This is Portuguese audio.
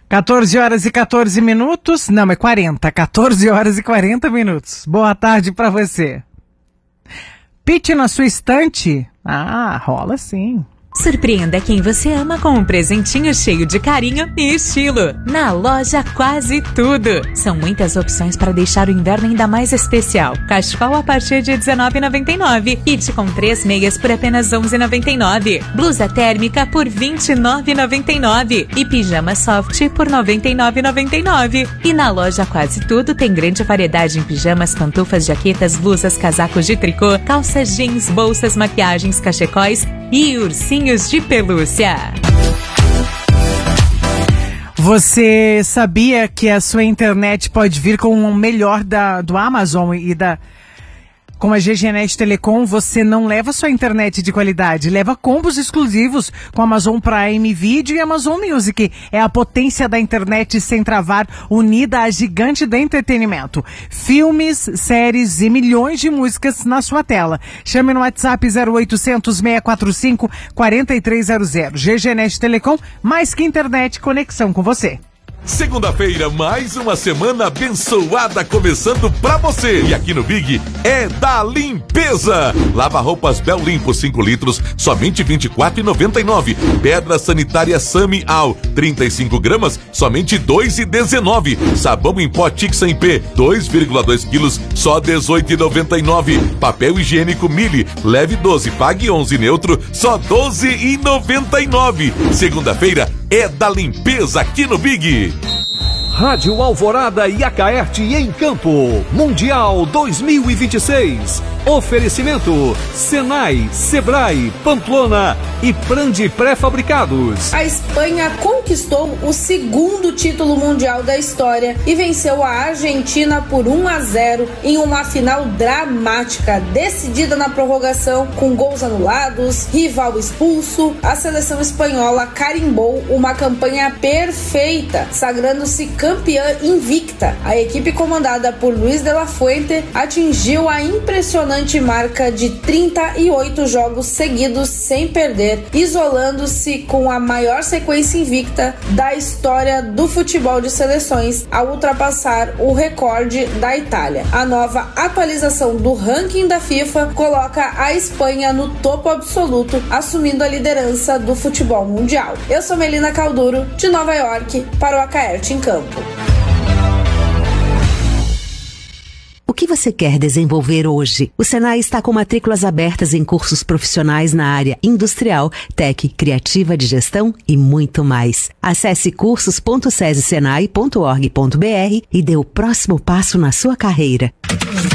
14 horas e 14 minutos. Não, é 40. 14 horas e 40 minutos. Boa tarde pra você. Pitch na sua estante? Ah, rola sim. Surpreenda quem você ama com um presentinho cheio de carinho e estilo. Na loja Quase Tudo. São muitas opções para deixar o inverno ainda mais especial. Cachecol a partir de R$19,99. Kit com 3 meias por apenas R$11,99. Blusa térmica por R$29,99. E pijama soft por R$99,99. E na loja Quase Tudo tem grande variedade em pijamas, pantufas, jaquetas, blusas, casacos de tricô, calças jeans, bolsas, maquiagens, cachecóis e ursinhos de pelúcia. Você sabia que a sua internet pode vir com o melhor do Amazon e com a GGNet Telecom? Você não leva sua internet de qualidade, leva combos exclusivos com Amazon Prime Video e Amazon Music. É a potência da internet sem travar, unida à gigante do entretenimento. Filmes, séries e milhões de músicas na sua tela. Chame no WhatsApp 0800 645 4300. GGNet Telecom, mais que internet, conexão com você. Segunda-feira, mais uma semana abençoada começando pra você. E aqui no Big é da limpeza. Lava roupas Bel Limpo 5 litros, somente R$24,99. Pedra sanitária Sami Al, 35 gramas, somente R$2,19. Sabão em pó Tix em P, 2,2 quilos, só R$18,99. Papel higiênico Mili, leve 12, pague 11 neutro, só R$12,99. Segunda-feira é da limpeza aqui no Big. Rádio Alvorada e Acaerte em Campo. Mundial 2026. Oferecimento Senai, Sebrae, Pamplona e Prandi Pré-Fabricados. A Espanha conquistou o segundo título mundial da história e venceu a Argentina por 1-0 em uma final dramática, decidida na prorrogação com gols anulados, rival expulso. A seleção espanhola carimbou uma campanha perfeita, sagrando-se campeã invicta. A equipe comandada por Luis de la Fuente atingiu a impressionante marca de 38 jogos seguidos sem perder, isolando-se com a maior sequência invicta da história do futebol de seleções, ao ultrapassar o recorde da Itália. A nova atualização do ranking da FIFA coloca a Espanha no topo absoluto, assumindo a liderança do futebol mundial. Eu sou Melina Calduro, de Nova York, para o Acaerte em Campo. O que você quer desenvolver hoje? O Senai está com matrículas abertas em cursos profissionais na área industrial, tech, criativa de gestão e muito mais. Acesse cursos.sesesenai.org.br e dê o próximo passo na sua carreira.